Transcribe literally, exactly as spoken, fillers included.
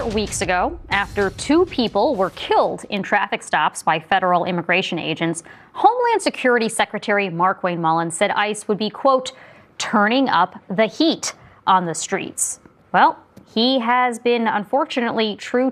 Four weeks ago, after two people were killed in traffic stops by federal immigration agents, Homeland Security Secretary Markwayne Mullins said ICE would be, quote, turning up the heat on the streets. Well, he has been unfortunately true